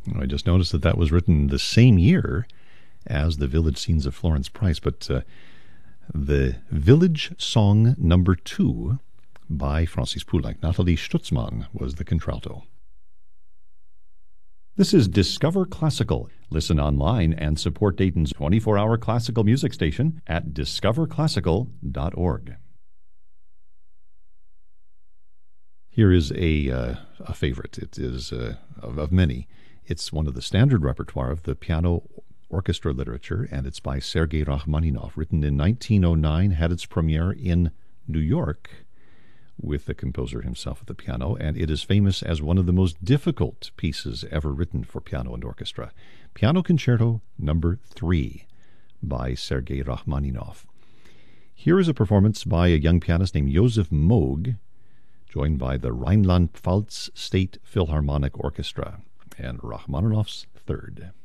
I just noticed that that was written the same year as the Village Scenes of Florence Price, but the Village Song Number 2 by Francis Poulenc. Nathalie Stutzmann was the contralto. This is Discover Classical. Listen online and support Dayton's 24-hour classical music station at discoverclassical.org. Here is a favorite. It is of many. It's one of the standard repertoire of the piano orchestra literature, and it's by Sergei Rachmaninoff, written in 1909, had its premiere in New York with the composer himself at the piano, and it is famous as one of the most difficult pieces ever written for piano and orchestra. Piano Concerto Number 3 by Sergei Rachmaninoff. Here is a performance by a young pianist named Josef Moog, joined by the Rhineland-Pfalz State Philharmonic Orchestra, and Rachmaninoff's Third.